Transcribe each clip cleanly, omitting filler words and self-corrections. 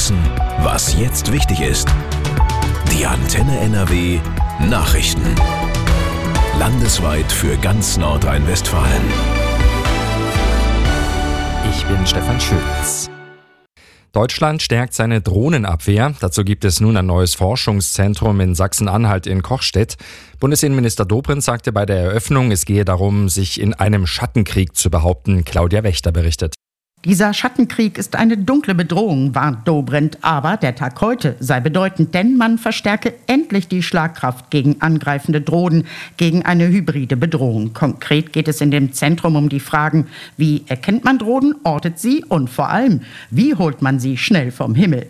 wissen, was jetzt wichtig ist. Die Antenne NRW Nachrichten. Landesweit für ganz Nordrhein-Westfalen. Ich bin Stefan Schütz. Deutschland stärkt seine Drohnenabwehr. Dazu gibt es nun ein neues Forschungszentrum in Sachsen-Anhalt in Kochstedt. Bundesinnenminister Dobrindt sagte bei der Eröffnung, es gehe darum, sich in einem Schattenkrieg zu behaupten. Claudia Wächter berichtet. Dieser Schattenkrieg ist eine dunkle Bedrohung, warnt Dobrindt. Aber der Tag heute sei bedeutend, denn man verstärke endlich die Schlagkraft gegen angreifende Drohnen, gegen eine hybride Bedrohung. Konkret geht es in dem Zentrum um die Fragen, wie erkennt man Drohnen, ortet sie und vor allem, wie holt man sie schnell vom Himmel?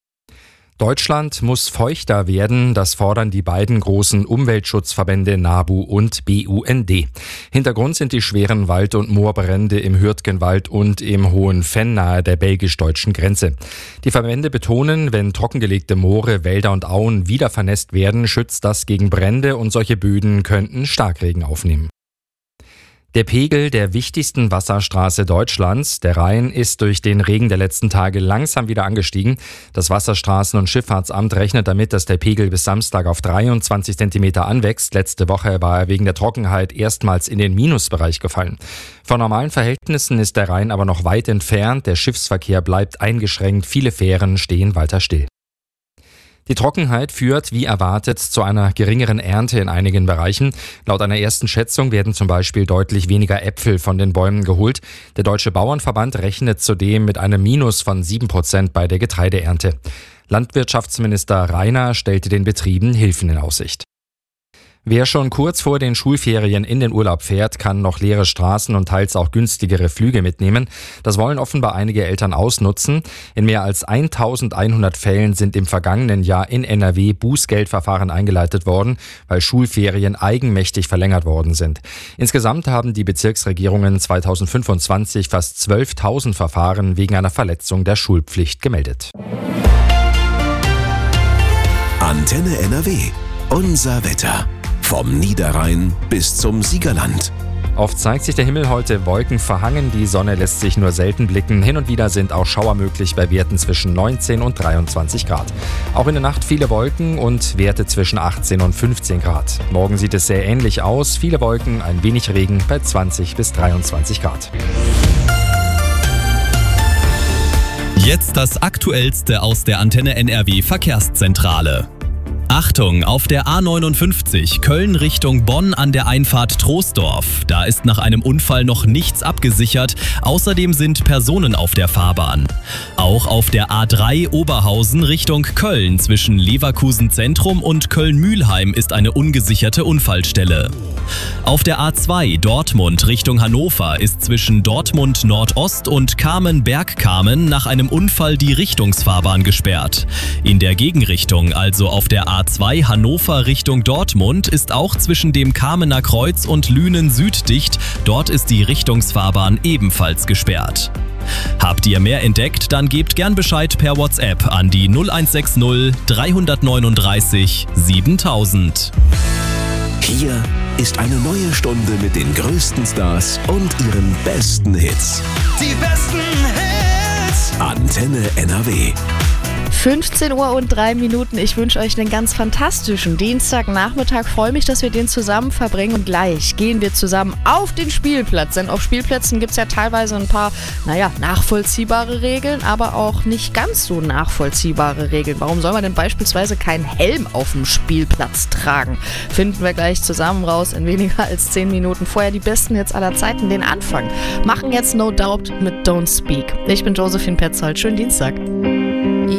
Deutschland muss feuchter werden, das fordern die beiden großen Umweltschutzverbände NABU und BUND. Hintergrund sind die schweren Wald- und Moorbrände im Hürtgenwald und im Hohen Venn nahe der belgisch-deutschen Grenze. Die Verbände betonen, wenn trockengelegte Moore, Wälder und Auen wieder vernässt werden, schützt das gegen Brände und solche Böden könnten Starkregen aufnehmen. Der Pegel der wichtigsten Wasserstraße Deutschlands, der Rhein, ist durch den Regen der letzten Tage langsam wieder angestiegen. Das Wasserstraßen- und Schifffahrtsamt rechnet damit, dass der Pegel bis Samstag auf 23 Zentimeter anwächst. Letzte Woche war er wegen der Trockenheit erstmals in den Minusbereich gefallen. Von normalen Verhältnissen ist der Rhein aber noch weit entfernt. Der Schiffsverkehr bleibt eingeschränkt. Viele Fähren stehen weiter still. Die Trockenheit führt, wie erwartet, zu einer geringeren Ernte in einigen Bereichen. Laut einer ersten Schätzung werden zum Beispiel deutlich weniger Äpfel von den Bäumen geholt. Der Deutsche Bauernverband rechnet zudem mit einem Minus von 7% bei der Getreideernte. Landwirtschaftsminister Rainer stellte den Betrieben Hilfen in Aussicht. Wer schon kurz vor den Schulferien in den Urlaub fährt, kann noch leere Straßen und teils auch günstigere Flüge mitnehmen. Das wollen offenbar einige Eltern ausnutzen. In mehr als 1100 Fällen sind im vergangenen Jahr in NRW Bußgeldverfahren eingeleitet worden, weil Schulferien eigenmächtig verlängert worden sind. Insgesamt haben die Bezirksregierungen 2025 fast 12.000 Verfahren wegen einer Verletzung der Schulpflicht gemeldet. Antenne NRW. Unser Wetter. Vom Niederrhein bis zum Siegerland. Oft zeigt sich der Himmel heute wolkenverhangen, die Sonne lässt sich nur selten blicken. Hin und wieder sind auch Schauer möglich bei Werten zwischen 19 und 23 Grad. Auch in der Nacht viele Wolken und Werte zwischen 18 und 15 Grad. Morgen sieht es sehr ähnlich aus, viele Wolken, ein wenig Regen bei 20 bis 23 Grad. Jetzt das Aktuellste aus der Antenne NRW Verkehrszentrale. Achtung, auf der A59 Köln Richtung Bonn an der Einfahrt Troisdorf. Da ist nach einem Unfall noch nichts abgesichert. Außerdem sind Personen auf der Fahrbahn. Auch auf der A3 Oberhausen Richtung Köln zwischen Leverkusen Zentrum und Köln-Mülheim ist eine ungesicherte Unfallstelle. Auf der A2 Dortmund Richtung Hannover ist zwischen Dortmund Nordost und Kamen-Bergkamen nach einem Unfall die Richtungsfahrbahn gesperrt. In der Gegenrichtung, also auf der A2 Hannover Richtung Dortmund, ist auch zwischen dem Kamener Kreuz und Lünen Süd dicht. Dort ist die Richtungsfahrbahn ebenfalls gesperrt. Habt ihr mehr entdeckt, dann gebt gern Bescheid per WhatsApp an die 0160 339 7000. Hier ist eine neue Stunde mit den größten Stars und ihren besten Hits. Die besten Hits! Antenne NRW. 15 Uhr und 3 Minuten. Ich wünsche euch einen ganz fantastischen Dienstagnachmittag. Freue mich, dass wir den zusammen verbringen. Und gleich gehen wir zusammen auf den Spielplatz. Denn auf Spielplätzen gibt es ja teilweise ein paar, nachvollziehbare Regeln, aber auch nicht ganz so nachvollziehbare Regeln. Warum soll man denn beispielsweise keinen Helm auf dem Spielplatz tragen? Finden wir gleich zusammen raus in weniger als 10 Minuten. Vorher die besten Hits aller Zeiten, den Anfang. Machen jetzt No Doubt mit Don't Speak. Ich bin Josephine Petzold. Schönen Dienstag.